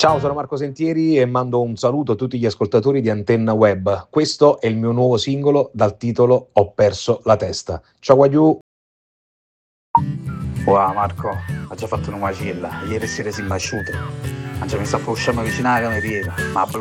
Ciao, sono Marco Sentieri e mando un saluto a tutti gli ascoltatori di Antenna Web. Questo è il mio nuovo singolo dal titolo Ho perso la testa. Ciao Guagliù! Wow Marco, ha già fatto una macella, ieri sera si è basciuto, non ci mi sta uscendo vicino alla cameriera, ma